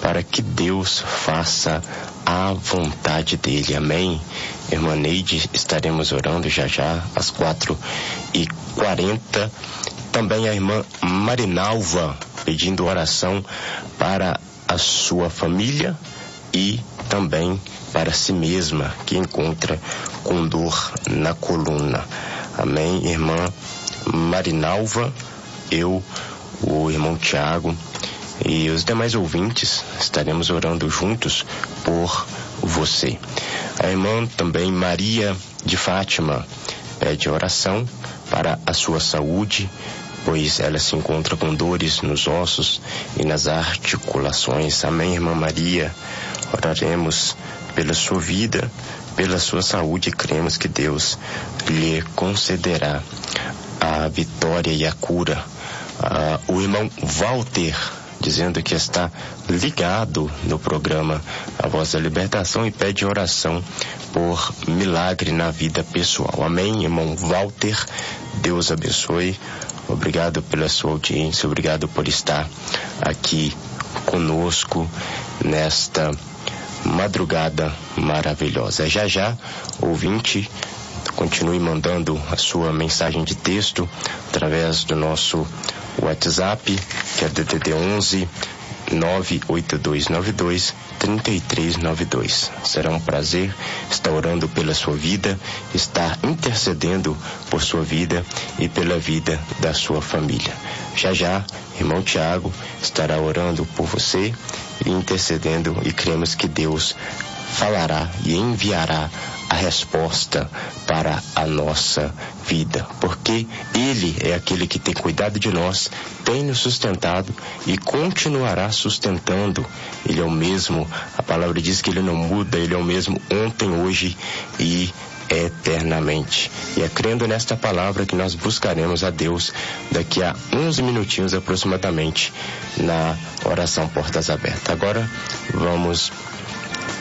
para que Deus faça a vontade dele. Amém? Irmã Neide, estaremos orando já às 4h40. Também a irmã Marinalva pedindo oração para a sua família e também para si mesma, que encontra com dor na coluna. Amém, irmã Marinalva, eu, o irmão Tiago e os demais ouvintes estaremos orando juntos por você. A irmã também Maria de Fátima pede oração para a sua saúde, pois ela se encontra com dores nos ossos e nas articulações. Amém, irmã Maria? Oraremos pela sua vida, pela sua saúde, e cremos que Deus lhe concederá a vitória e a cura. O irmão Walter, dizendo que está ligado no programa A Voz da Libertação e pede oração por milagre na vida pessoal. Amém, irmão Walter? Deus abençoe. Obrigado pela sua audiência, obrigado por estar aqui conosco nesta madrugada maravilhosa. Já, ouvinte, continue mandando a sua mensagem de texto através do nosso WhatsApp, que é DDD 11 98292 3392. Será um prazer estar orando pela sua vida, estar intercedendo por sua vida e pela vida da sua família. Já, irmão Tiago estará orando por você e intercedendo, e cremos que Deus falará e enviará a resposta para a nossa vida, porque Ele é aquele que tem cuidado de nós, tem nos sustentado e continuará sustentando. Ele é o mesmo, a palavra diz que Ele não muda, Ele é o mesmo ontem, hoje e eternamente. E é crendo nesta palavra que nós buscaremos a Deus daqui a 11 minutinhos aproximadamente na oração Portas Abertas. Agora vamos